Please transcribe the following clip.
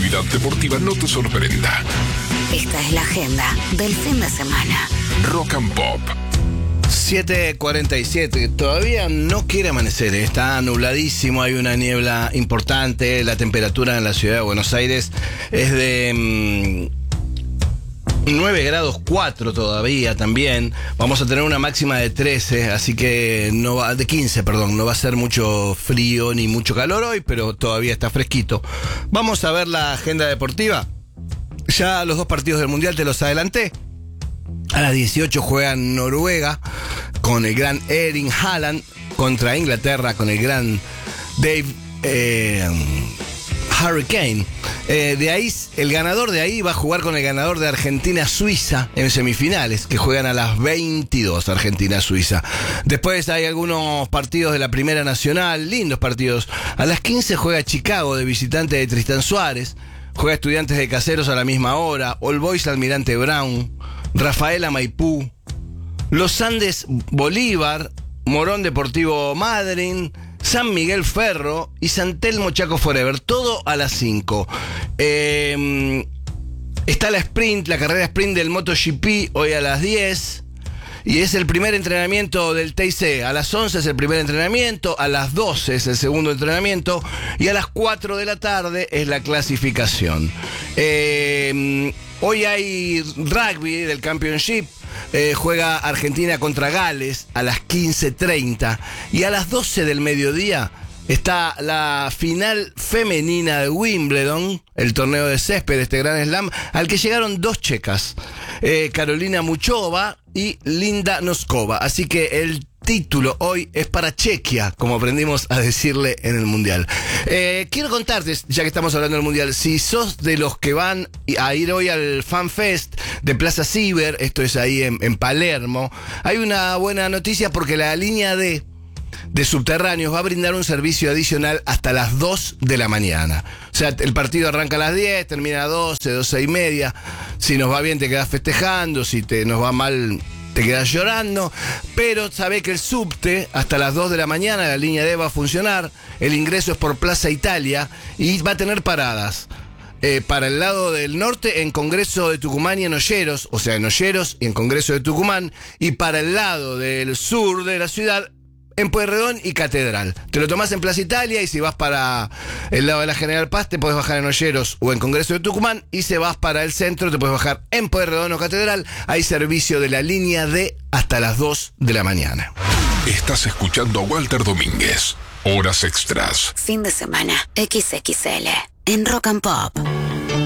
actividad deportiva no te sorprenda. Esta es la agenda del fin de semana. Rock and Pop. 7:47, todavía no quiere amanecer, está nubladísimo, hay una niebla importante, la temperatura en la ciudad de Buenos Aires es de 9 grados 4 todavía también, vamos a tener una máxima de 13, así que de 15, no va a ser mucho frío ni mucho calor hoy, pero todavía está fresquito. Vamos a ver la agenda deportiva, ya los dos partidos del Mundial te los adelanté. A las 18 juegan Noruega con el gran Erling Haaland contra Inglaterra con el gran Dave Harry Kane. De ahí, el ganador de ahí va a jugar con el ganador de Argentina-Suiza en semifinales, que juegan a las 22, Argentina-Suiza. Después hay algunos partidos de la Primera Nacional, lindos partidos. A las 15 juega Chicago de visitante de Tristán Suárez. Juega Estudiantes de Caseros a la misma hora. All Boys Almirante Brown. Rafaela Maipú, Los Andes Bolívar, Morón Deportivo Madryn, San Miguel Ferro y San Telmo Chaco Forever, todo a las 5. Está la carrera sprint del MotoGP hoy a las 10. Y es el primer entrenamiento del TIC. A las 11 es el primer entrenamiento, a las 12 es el segundo entrenamiento y a las 4 de la tarde es la clasificación. Hoy hay rugby del Championship. Juega Argentina contra Gales a las 15:30 y a las 12 del mediodía está la final femenina de Wimbledon, el torneo de césped de este gran slam, al que llegaron dos checas, Carolina Muchova y Linda Noskova. Así que el título hoy es para Chequia, como aprendimos a decirle en el Mundial. Quiero contarte, ya que estamos hablando del Mundial, si sos de los que van a ir hoy al Fan Fest de Plaza Ciber, esto es ahí en Palermo, hay una buena noticia porque la línea D de subterráneos va a brindar un servicio adicional hasta las 2 de la mañana. O sea, el partido arranca a las 10, termina a 12:30. Si nos va bien te quedás festejando, si nos va mal te quedás llorando, pero sabe que el subte hasta las 2 de la mañana, la línea D va a funcionar, el ingreso es por Plaza Italia y va a tener paradas. Para el lado del norte en Congreso de Tucumán y en Olleros, o sea, en Olleros y en Congreso de Tucumán, y para el lado del sur de la ciudad, en Pueyrredón y Catedral. Te lo tomás en Plaza Italia y si vas para el lado de la General Paz te podés bajar en Olleros o en Congreso de Tucumán, y si vas para el centro te podés bajar en Pueyrredón o Catedral. Hay servicio de la línea D hasta las 2 de la mañana. Estás escuchando a Walter Domínguez. Horas extras. Fin de semana XXL en Rock and Pop.